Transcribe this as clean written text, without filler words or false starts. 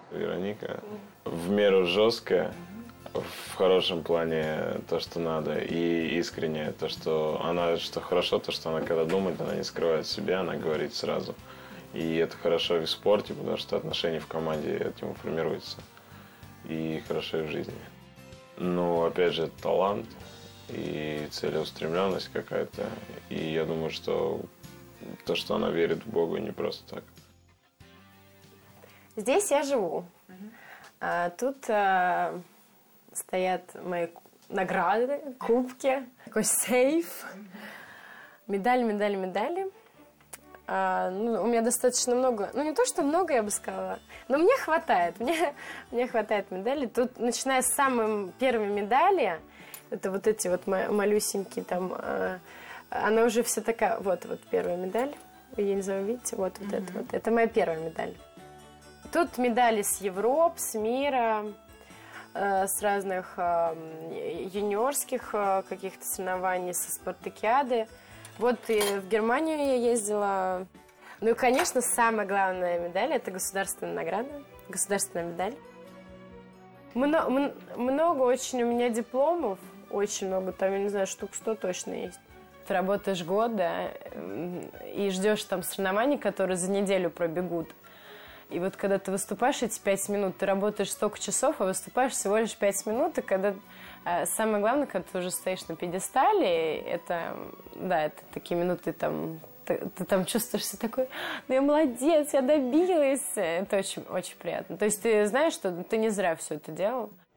Вероника в меру жесткая, в хорошем плане то, что надо, и искренне то, что она, что хорошо, то, что она когда думает, она не скрывает себя, она говорит сразу. И это хорошо и в спорте, потому что отношения в команде этим формируются. И хорошо и в жизни. Но, опять же, талант и целеустремленность какая-то. И я думаю, что то, что она верит в Бога, не просто так. Здесь я живу. Тут стоят мои награды, кубки, такой сейф, медали. У меня достаточно много, не то, что много, я бы сказала, но мне хватает, мне хватает медалей. Тут, начиная с самой первой медали, это вот эти вот малюсенькие там, она уже вся такая, вот первая медаль, вы ее не видите, вот это моя первая медаль. Тут медали с Европы, с мира, с разных юниорских каких-то соревнований, со спартакиады. Вот и в Германию я ездила. Ну и, конечно, самая главная медаль – это государственная награда, государственная медаль. Много очень у меня дипломов, очень много, там, я не знаю, штук 100 точно есть. Ты работаешь год, да, и ждешь там соревнований, которые за неделю пробегут. И вот когда ты выступаешь эти 5 минут, ты работаешь столько часов, а выступаешь всего лишь 5 минут, и когда самое главное, когда ты уже стоишь на пьедестале, это такие минуты, там, ты там чувствуешь себя такой, я молодец, я добилась. Это очень, очень приятно. То есть ты знаешь, что ты не зря все это делал.